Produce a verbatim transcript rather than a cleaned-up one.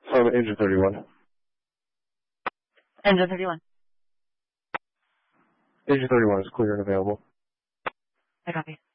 Um, engine thirty-one. Engine thirty-one. Engine thirty-one is clear and available. I copy.